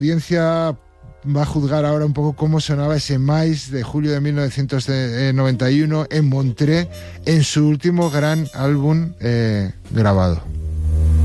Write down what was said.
La audiencia va a juzgar ahora un poco cómo sonaba ese Mais de julio de 1991 en Montreux, en su último gran álbum grabado.